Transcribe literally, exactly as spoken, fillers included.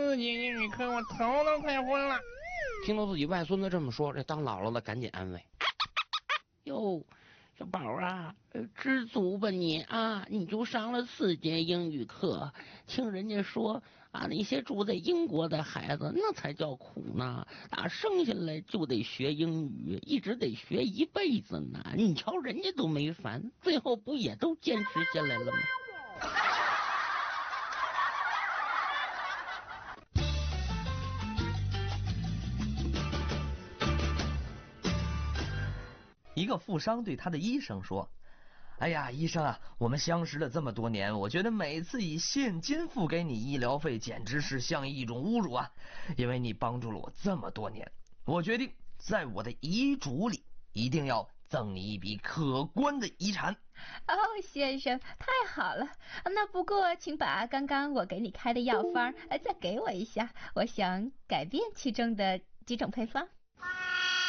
四节英语课，我头都快昏了。 听到自己外孙子这么说，这当姥姥的赶紧安慰：“哟，小宝啊，知足吧你啊！你就上了四节英语课，听人家说啊，那些住在英国的孩子那才叫苦呢，打生下来就得学英语，一直得学一辈子呢。你瞧人家都没烦，最后不也都坚持下来了吗？” 一个富商对他的医生说：“哎呀，医生啊，我们相识了这么多年，我觉得每次以现金付给你医疗费，简直是像一种侮辱啊！因为你帮助了我这么多年，我决定在我的遗嘱里一定要赠你一笔可观的遗产。” 哦，先生，太好了。那不过，请把刚刚我给你开的药方再给我一下，我想改变其中的几种配方。